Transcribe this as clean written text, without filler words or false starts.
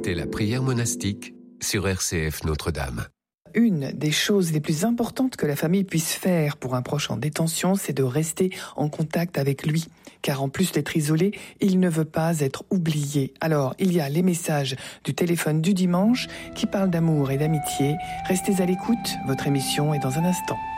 C'était la prière monastique sur RCF Notre-Dame. Une des choses les plus importantes que la famille puisse faire pour un proche en détention, c'est de rester en contact avec lui. Car en plus d'être isolé, il ne veut pas être oublié. Alors, il y a les messages du téléphone du dimanche qui parlent d'amour et d'amitié. Restez à l'écoute, votre émission est dans un instant.